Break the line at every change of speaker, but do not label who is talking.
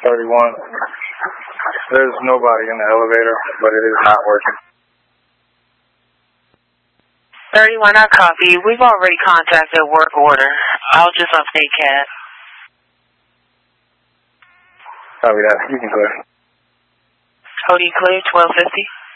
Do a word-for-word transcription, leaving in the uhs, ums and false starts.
thirty-one. There's nobody in the elevator, but it is not working.
thirty-one, I copy. We've already contacted work order. I'll just update Cat.
Copy that. You can clear.
O D clear, twelve fifty.